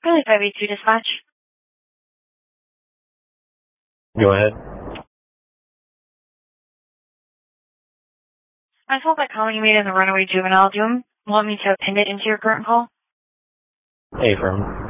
Really 582 dispatch. Go ahead. I told that comment you made in the runaway juvenile. Do you want me to append it into your current call? Affirm.